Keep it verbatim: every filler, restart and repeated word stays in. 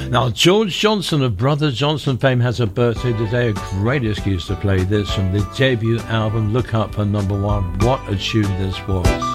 Now, George Johnson of Brothers Johnson fame has a birthday today. A great excuse to play this from the debut album, Look Up for Number One. What a tune this was.